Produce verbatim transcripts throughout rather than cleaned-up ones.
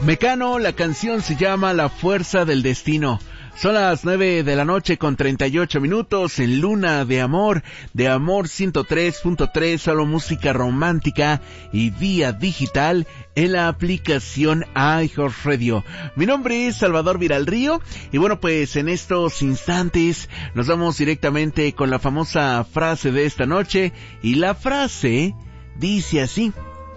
Mecano, la canción se llama La Fuerza del Destino. Son las nueve de la noche con treinta y ocho minutos en Luna de Amor, de Amor ciento tres punto tres, solo música romántica y vía digital en la aplicación iHeartRadio. Mi nombre es Salvador Viralrío y bueno, pues en estos instantes nos vamos directamente con la famosa frase de esta noche, y la frase dice así: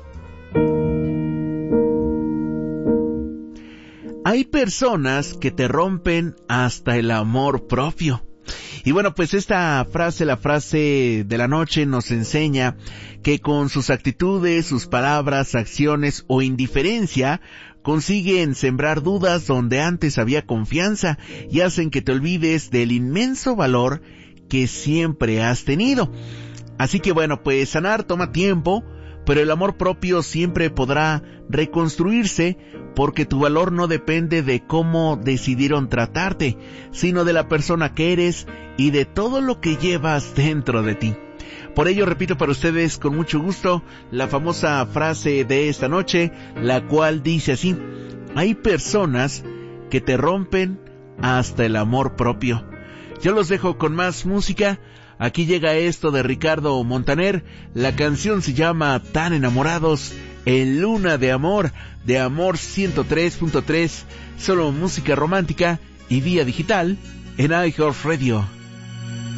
hay personas que te rompen hasta el amor propio. Y bueno, pues esta frase, la frase de la noche, nos enseña que con sus actitudes, sus palabras, acciones o indiferencia, consiguen sembrar dudas donde antes había confianza y hacen que te olvides del inmenso valor que siempre has tenido. Así que bueno, pues sanar toma tiempo, pero el amor propio siempre podrá reconstruirse, porque tu valor no depende de cómo decidieron tratarte, sino de la persona que eres y de todo lo que llevas dentro de ti. Por ello repito para ustedes con mucho gusto la famosa frase de esta noche, la cual dice así: hay personas que te rompen hasta el amor propio. Yo los dejo con más música. Aquí llega esto de Ricardo Montaner. La canción se llama Tan Enamorados, en Luna de Amor, de Amor ciento tres punto tres, solo música romántica y vía digital en iHeartRadio.